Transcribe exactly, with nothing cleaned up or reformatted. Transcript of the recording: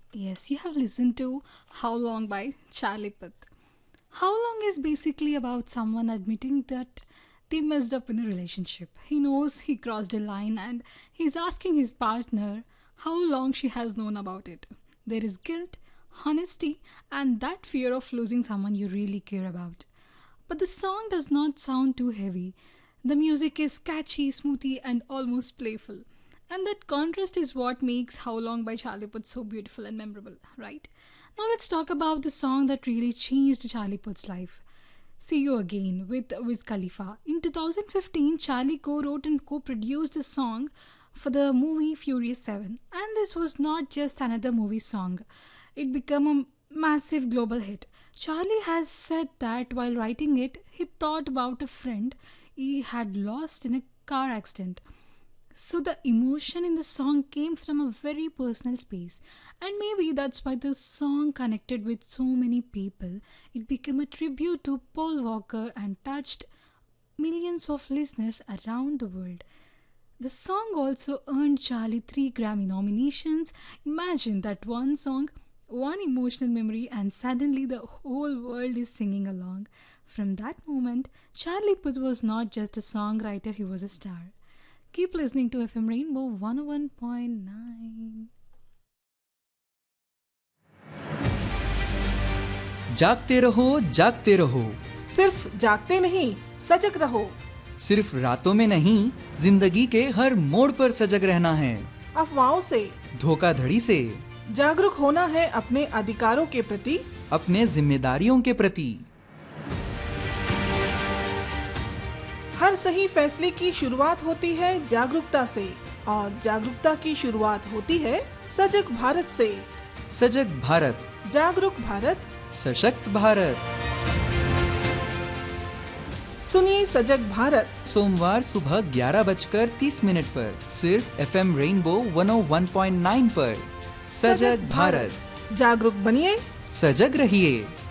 Yes, you have listened to How Long by Charlie Puth. How Long is basically about someone admitting that they messed up in a relationship. He knows he crossed a line and he's asking his partner how long she has known about it. There is guilt, honesty, and that fear of losing someone you really care about. But the song does not sound too heavy. The music is catchy, smoothy, and almost playful. And that contrast is what makes How Long by Charlie Puth so beautiful and memorable, right? Now let's talk about the song that really changed Charlie Puth's life. See You Again with Wiz Khalifa. In two thousand fifteen, Charlie co wrote and co produced the song for the movie Furious seven. And this was not just another movie song, it became a massive global hit. Charlie has said that while writing it, he thought about a friend he had lost in a car accident. So the emotion in the song came from a very personal space, and maybe that's why the song connected with so many people. It became a tribute to Paul Walker and touched millions of listeners around the world. The song also earned Charlie three Grammy nominations. Imagine that one song, one emotional memory, and suddenly the whole world is singing along. From that moment, Charlie Puth was not just a songwriter, he was a star. Keep listening to F M Rainbow one oh one point nine. जागते रहो जागते रहो। सिर्फ जागते नहीं, सजग रहो। सिर्फ रातों में नहीं, जिंदगी के हर मोड़ पर सजग रहना है। अफवाहों से, धोखाधड़ी से, जागरूक होना है अपने अधिकारों के प्रति, अपने जिम्मेदारियों के प्रति। हर सही फैसले की शुरुआत होती है जागरूकता से, और जागरूकता की शुरुआत होती है सजग भारत से। सजग भारत, जागरूक भारत, सशक्त भारत। सुनिए सजग भारत सोमवार सुबह ग्यारह बजकर तीस मिनट पर सिर्फ एफ एम रेनबो वन ओ वन पॉइंट नाइन पर। सजग भारत, जागरूक बनिए, सजग रहिए।